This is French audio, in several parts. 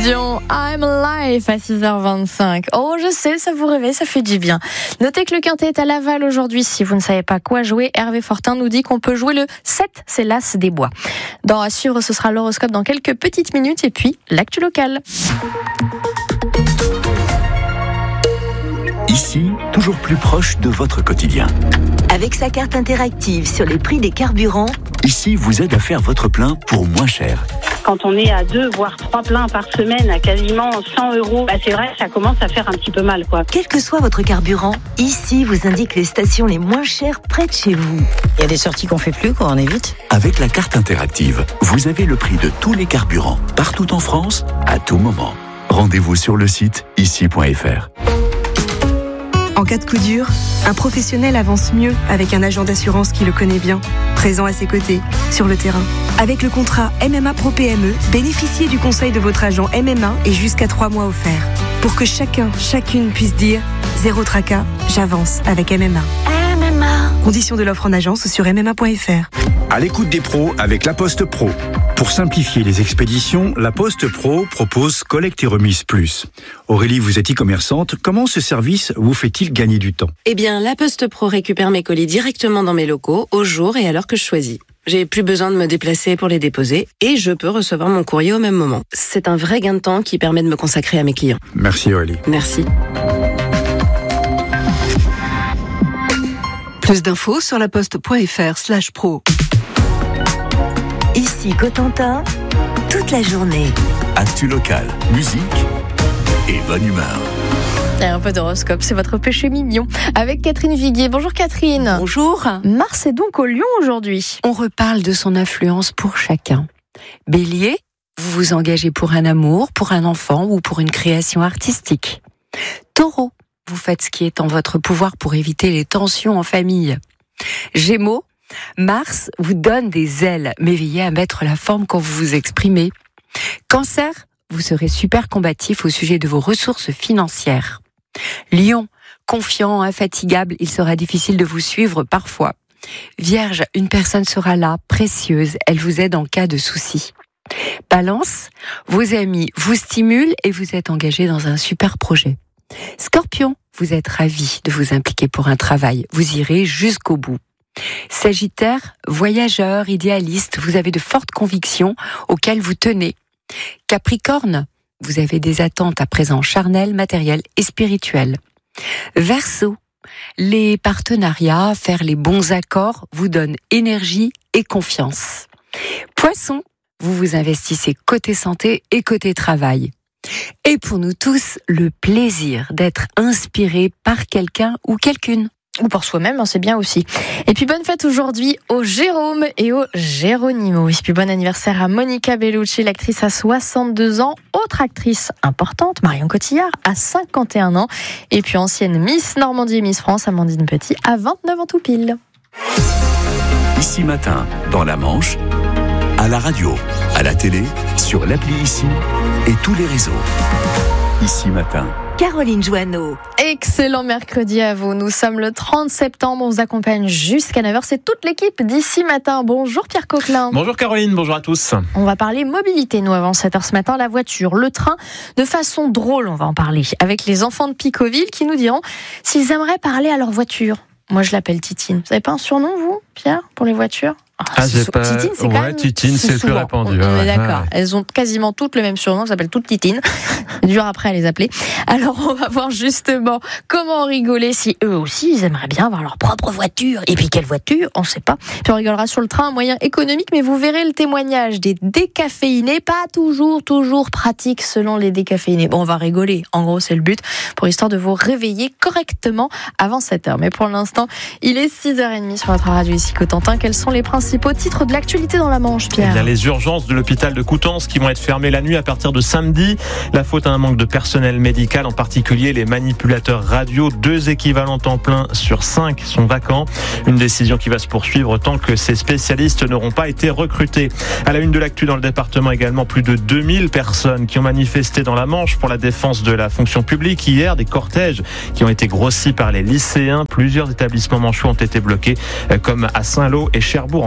Dion, I'm Alive à 6h25. Oh, je sais, ça vous réveille, ça fait du bien. Notez que le quintet est à Laval aujourd'hui. Si vous ne savez pas quoi jouer, Hervé Fortin nous dit qu'on peut jouer le 7, c'est l'As des bois. À suivre, ce sera l'horoscope dans quelques petites minutes et puis l'actu locale. Ici, toujours plus proche de votre quotidien. Avec sa carte interactive sur les prix des carburants, Ici vous aide à faire votre plein pour moins cher. Quand on est à 2 voire 3 pleins par semaine à quasiment 100 €, c'est vrai que ça commence à faire un petit peu mal, quoi. quel que soit votre carburant, ici vous indique les stations les moins chères près de chez vous. Il y a des sorties qu'on fait plus, on évite. Avec la carte interactive, vous avez le prix de tous les carburants, partout en France, à tout moment. Rendez-vous sur le site ici.fr. En cas de coup dur, un professionnel avance mieux avec un agent d'assurance qui le connaît bien, présent à ses côtés, sur le terrain. Avec le contrat MMA Pro PME, bénéficiez du conseil de votre agent MMA et jusqu'à 3 mois offerts. Pour que chacune puisse dire « Zéro tracas, j'avance avec MMA ». Conditions de l'offre en agence sur MMA.fr. À l'écoute des pros avec La Poste Pro. Pour simplifier les expéditions, La Poste Pro propose Collecte et Remise Plus. Aurélie, vous êtes e-commerçante. Comment ce service vous fait-il gagner du temps ? Eh bien, La Poste Pro récupère mes colis directement dans mes locaux, au jour et à l'heure que je choisis. J'ai plus besoin de me déplacer pour les déposer et je peux recevoir mon courrier au même moment. C'est un vrai gain de temps qui permet de me consacrer à mes clients. Merci Aurélie. Merci. Plus d'infos sur laposte.fr/pro. Ici Cotentin, toute la journée. Actu local, musique et bonne humeur. Et un peu d'horoscope, c'est votre péché mignon. Avec Catherine Viguier. Bonjour Catherine. Bonjour. Mars est donc au Lion aujourd'hui. On reparle de son influence pour chacun. Bélier, vous vous engagez pour un amour, pour un enfant ou pour une création artistique. Taureau, vous faites ce qui est en votre pouvoir pour éviter les tensions en famille. Gémeaux, Mars vous donne des ailes, mais veillez à mettre la forme quand vous vous exprimez. Cancer, vous serez super combatif au sujet de vos ressources financières. Lion, confiant, infatigable, il sera difficile de vous suivre parfois. Vierge, une personne sera là, précieuse, elle vous aide en cas de souci. Balance, vos amis vous stimulent et vous êtes engagé dans un super projet. Scorpion, vous êtes ravi de vous impliquer pour un travail, vous irez jusqu'au bout. Sagittaire, voyageur, idéaliste, vous avez de fortes convictions auxquelles vous tenez. Capricorne, vous avez des attentes à présent charnelles, matérielles et spirituelles. Verseau, les partenariats, faire les bons accords vous donnent énergie et confiance. Poisson, vous vous investissez côté santé et côté travail. Et pour nous tous, le plaisir d'être inspiré par quelqu'un ou quelqu'une. Ou pour soi-même, c'est bien aussi. Et puis bonne fête aujourd'hui au Jérôme et au Géronimo. Et puis bon anniversaire à Monica Bellucci, l'actrice à 62 ans. Autre actrice importante, Marion Cotillard, à 51 ans. Et puis ancienne Miss Normandie et Miss France, Amandine Petit, à 29 ans tout pile. Ici matin, dans la Manche, à la radio, à la télé, sur l'appli Ici et tous les réseaux. Ici matin. Caroline Joanneau. Excellent mercredi à vous. Nous sommes le 30 septembre. On vous accompagne jusqu'à 9h. C'est toute l'équipe d'Ici Matin. Bonjour Pierre Coquelin. Bonjour Caroline, bonjour à tous. On va parler mobilité, nous, avant 7h ce matin. La voiture, le train, de façon drôle, on va en parler. Avec les enfants de Picoville qui nous diront s'ils aimeraient parler à leur voiture. Moi, je l'appelle Titine. Vous n'avez pas un surnom, vous, Pierre, pour les voitures ? J'ai pas... Titine, c'est quand même... Titine, c'est le plus répandu. On est d'accord. Elles ont quasiment toutes le même surnom, ça s'appelle toutes Titine. Dur après à les appeler. Alors, on va voir justement comment rigoler si eux aussi, ils aimeraient bien avoir leur propre voiture. Et puis, quelle voiture ? On ne sait pas. Puis, on rigolera sur le train, un moyen économique, mais vous verrez le témoignage des décaféinés. Pas toujours pratique selon les décaféinés. Bon, on va rigoler. En gros, c'est le but pour histoire de vous réveiller correctement avant 7h. Mais pour l'instant, il est 6h30 sur votre radio ici Cotentin. Quels sont les principaux titres de l'actualité dans la Manche, Pierre ? Il y a les urgences de l'hôpital de Coutances qui vont être fermées la nuit à partir de samedi. La faute à un manque de personnel médical, en particulier les manipulateurs radio. 2 équivalents temps plein sur 5 sont vacants. Une décision qui va se poursuivre tant que ces spécialistes n'auront pas été recrutés. À la une de l'actu dans le département également, plus de 2000 personnes qui ont manifesté dans la Manche pour la défense de la fonction publique. Hier, des cortèges qui ont été grossis par les lycéens. Plusieurs établissements manchots ont été bloqués, comme à Saint-Lô et Cherbourg en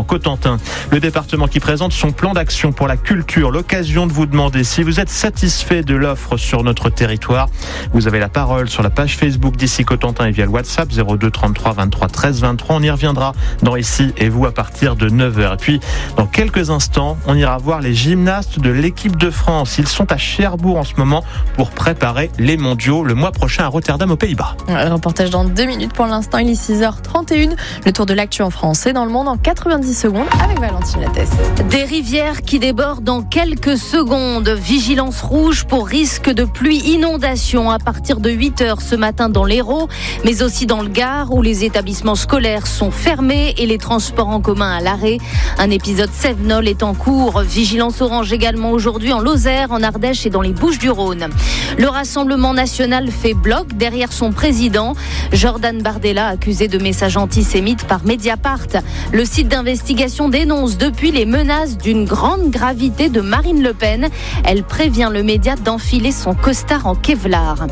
Cotentin. Le département qui présente son plan d'action pour la culture. L'occasion de vous demander si vous êtes satisfait de l'offre sur notre territoire. Vous avez la parole sur la page Facebook d'Ici Cotentin et via le WhatsApp 02 33 23 13 23. On y reviendra dans Ici et vous à partir de 9h. Et puis, dans quelques instants, on ira voir les gymnastes de l'équipe de France. Ils sont à Cherbourg en ce moment pour préparer les mondiaux le mois prochain à Rotterdam aux Pays-Bas. Reportage dans 2 minutes pour l'instant, il est 6h31. Le tour de l'actu en France et dans le monde en 90 secondes avec Valentine Lattès. Des rivières qui débordent dans quelques secondes. Vigilance rouge pour risque de pluie inondation à partir de 8h ce matin dans l'Hérault, mais aussi dans le Gard où les établissements scolaires sont fermés et les transports en commun à l'arrêt. Un épisode Sevenol est en cours. Vigilance orange également aujourd'hui en Lozère, en Ardèche et dans les Bouches-du-Rhône. Le Rassemblement national fait bloc derrière son président. Jordan Bardella, accusé de messages antisémites par Mediapart. Le site d'investigation dénonce depuis les menaces d'une grande gravité de Marine Le Pen. Elle prévient le média d'enfiler son costard en Kevlar.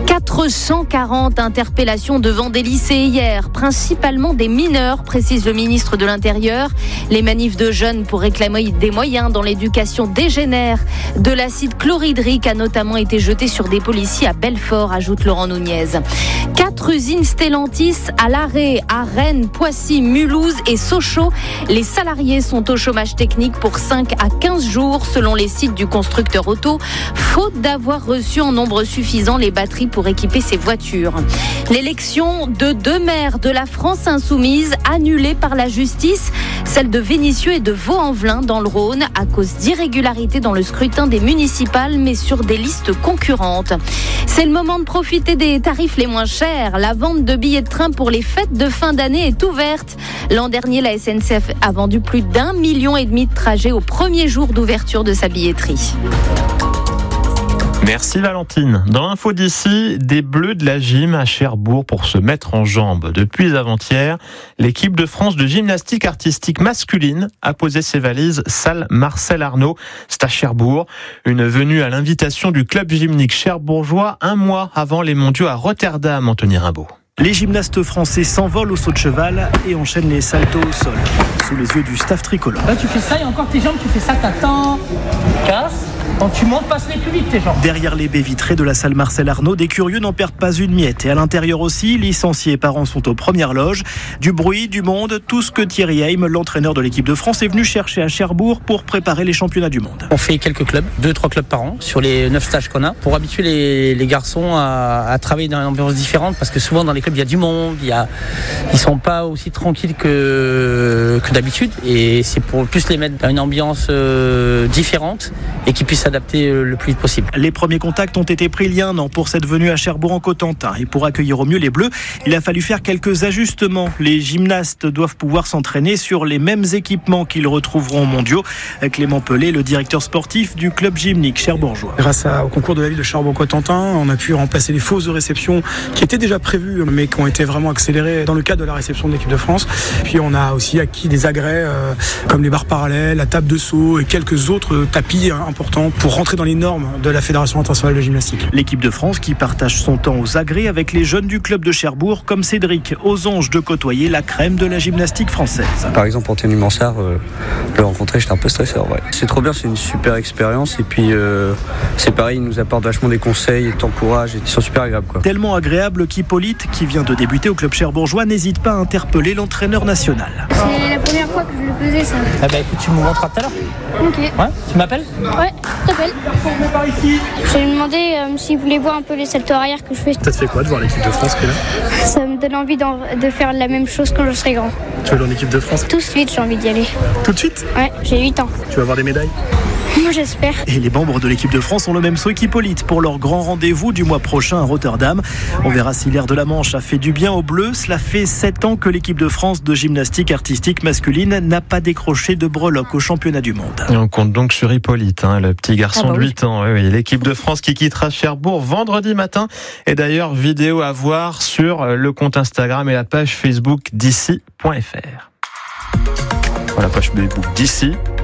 440 interpellations devant des lycées hier, principalement des mineurs, précise le ministre de l'Intérieur. Les manifs de jeunes pour réclamer des moyens dans l'éducation dégénèrent. De l'acide chlorhydrique a notamment été jeté sur des policiers à Belfort, ajoute Laurent Nunez. 4 usines Stellantis à l'arrêt à Rennes, Poissy, Mulhouse et Sochaux. Les salariés sont au chômage technique pour 5 à 15 jours selon les sites du constructeur auto, faute d'avoir reçu en nombre suffisant les batteries pour équiper ses voitures. L'élection de 2 maires de la France insoumise annulée par la justice, celle de Vénissieux et de Vaux-en-Velin dans le Rhône à cause d'irrégularités dans le scrutin des municipales mais sur des listes concurrentes. C'est le moment de profiter des tarifs les moins chers. La vente de billets de train pour les fêtes de fin d'année est ouverte. L'an dernier, la SNCF a vendu plus d'1,5 million de trajets au premier jour d'ouverture de sa billetterie. Merci Valentine. Dans l'info d'ici, des Bleus de la gym à Cherbourg pour se mettre en jambes. Depuis avant-hier, l'équipe de France de gymnastique artistique masculine a posé ses valises salle Marcel Arnaud. C'est à Cherbourg. Une venue à l'invitation du club gymnique cherbourgeois 1 mois avant les mondiaux à Rotterdam, Anthony Rimbaud. Les gymnastes français s'envolent au saut de cheval et enchaînent les saltos au sol, sous les yeux du staff tricolore. Là, tu fais ça et encore tes jambes, tu fais ça, t'attends, casse. Quand tu montes, passe-les plus vite tes jambes. Derrière les baies vitrées de la salle Marcel Arnaud, des curieux n'en perdent pas une miette. Et à l'intérieur aussi, licenciés et parents sont aux premières loges. Du bruit, du monde, tout ce que Thierry Heim, l'entraîneur de l'équipe de France, est venu chercher à Cherbourg pour préparer les championnats du monde. On fait quelques clubs, 2-3 clubs par an, sur les 9 stages qu'on a, pour habituer les garçons à travailler dans une ambiance différente, parce que souvent dans les clubs, il y a du monde, ils sont pas aussi tranquilles que d'habitude, et c'est pour plus les mettre dans une ambiance différente et qu'ils puissent s'adapter le plus vite possible. Les premiers contacts ont été pris il y a 1 an pour cette venue à Cherbourg en Cotentin. Et pour accueillir au mieux les Bleus, il a fallu faire quelques ajustements. Les gymnastes doivent pouvoir s'entraîner sur les mêmes équipements qu'ils retrouveront aux mondiaux. Clément Pelé, le directeur sportif du club gymnique cherbourgeois. Grâce au concours de la ville de Cherbourg-Cotentin, on a pu remplacer les fausses de réception qui étaient déjà prévues, mais qui ont été vraiment accélérées dans le cadre de la réception de l'équipe de France. Puis on a aussi acquis des agrès comme les barres parallèles, la table de saut et quelques autres tapis importants pour rentrer dans les normes de la Fédération internationale de gymnastique. L'équipe de France qui partage son temps aux agrès avec les jeunes du club de Cherbourg comme Cédric, aux anges de côtoyer la crème de la gymnastique française. Par exemple, Anthony Mansart, le rencontrer, j'étais un peu stressé en vrai. C'est trop bien, c'est une super expérience et puis c'est pareil, il nous apporte vachement des conseils et t'encourage et ils sont super agréables quoi. Tellement agréable qu'Hippolyte, qui vient de débuter au club cherbourgeois, n'hésite pas à interpeller l'entraîneur national. C'est la première fois que je le faisais ça. Ah bah écoute, tu me montreras tout à l'heure. Ok. Ouais, tu m'appelles ? Ouais, je t'appelle. Je lui ai demandé s'il voulait voir un peu les saltos arrière que je fais. Ça te fait quoi de voir l'équipe de France qui est là ? Ça me donne envie de faire la même chose quand je serai grand. Tu veux dans l'équipe de France ? Tout de suite, j'ai envie d'y aller. Tout de suite ? Ouais, j'ai 8 ans. Tu vas avoir des médailles ? Moi, j'espère. Et les membres de l'équipe de France ont le même souhait qu'Hippolyte pour leur grand rendez-vous du mois prochain à Rotterdam. On verra si l'air de la Manche a fait du bien aux Bleus. Cela fait 7 ans que l'équipe de France de gymnastique artistique masculine n'a pas décroché de breloque au championnat du monde. Et on compte donc sur Hippolyte, le petit garçon de 8 ans. Oui, l'équipe de France qui quittera Cherbourg vendredi matin. Et d'ailleurs, vidéo à voir sur le compte Instagram et la page Facebook d'ici.fr. Voilà, la page Facebook d'ici.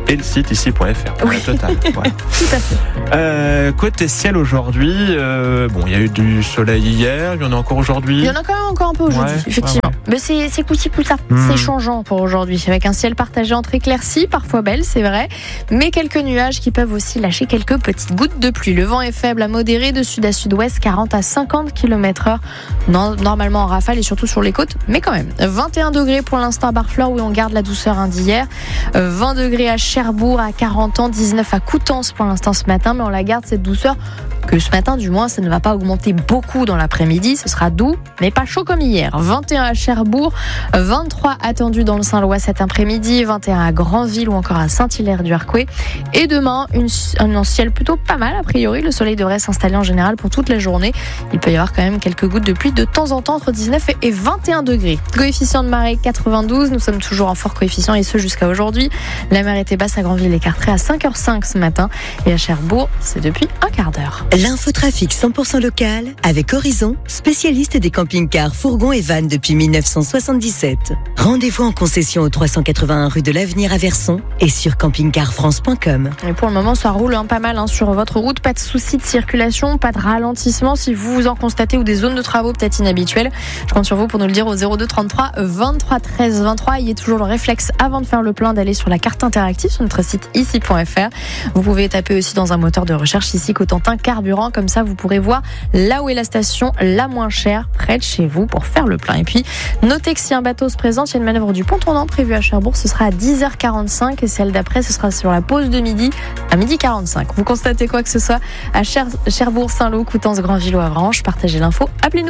et le site ici.fr. Oui. Total. Voilà. Tout à fait. Côté ciel aujourd'hui, il y a eu du soleil hier, il y en a encore aujourd'hui. Il y en a quand même encore un peu aujourd'hui, effectivement. Ouais. Mais c'est coup-ci, coup-ça. C'est changeant pour aujourd'hui, avec un ciel partagé entre éclaircies, parfois belle, c'est vrai, mais quelques nuages qui peuvent aussi lâcher quelques petites gouttes de pluie. Le vent est faible à modéré de sud à sud-ouest, 40 à 50 km/h, normalement en rafale et surtout sur les côtes, mais quand même. 21 degrés pour l'instant à Barfleur où on garde la douceur d'hier, 20 degrés à Cherbourg à 40 ans, 19 à Coutances pour l'instant ce matin, mais on la garde cette douceur que ce matin du moins ça ne va pas augmenter beaucoup dans l'après-midi, ce sera doux mais pas chaud comme hier. 21 à Cherbourg, 23 attendus dans le Saint-Lois cet après-midi, 21 à Granville ou encore à Saint-Hilaire-du-Harcouët. Et demain, un ciel plutôt pas mal a priori, le soleil devrait s'installer en général pour toute la journée. Il peut y avoir quand même quelques gouttes de pluie de temps en temps entre 19 et 21 degrés. Coefficient de marée 92, nous sommes toujours en fort coefficient et ce jusqu'à aujourd'hui. La mer était basse à Granville et Cartré à 5h05 ce matin et à Cherbourg, c'est depuis un quart d'heure. L'infotrafic 100% local avec Horizon, spécialiste des camping-cars, fourgons et vannes depuis 1977. Rendez-vous en concession au 381 rue de l'Avenir à Verson et sur campingcarfrance.com. Et pour le moment, ça roule pas mal sur votre route. Pas de soucis de circulation, pas de ralentissement. Si vous en constatez ou des zones de travaux peut-être inhabituelles, je compte sur vous pour nous le dire au 02 33 23 13 23. Il y a toujours le réflexe avant de faire le plein d'aller sur la carte interactive sur notre site ici.fr. Vous pouvez taper aussi dans un moteur de recherche ici Cotentin Carburant. Comme ça, vous pourrez voir là où est la station la moins chère près de chez vous pour faire le plein. Et puis, notez que si un bateau se présente, il y a une manœuvre du pont tournant prévue à Cherbourg. Ce sera à 10h45 et celle d'après, ce sera sur la pause de midi à 12h45. Vous constatez quoi que ce soit à Cherbourg, Saint-Lô, Coutances, Granville ou Avranches, partagez l'info, appelez-nous.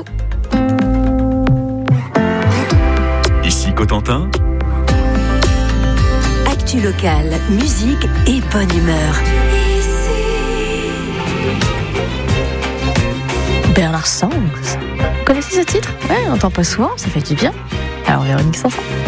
Ici Cotentin. Actu local, musique et bonne humeur. Bernard Songs. Vous connaissez ce titre? Ouais, on n'entend pas souvent, ça fait du bien. Alors Véronique Sanson.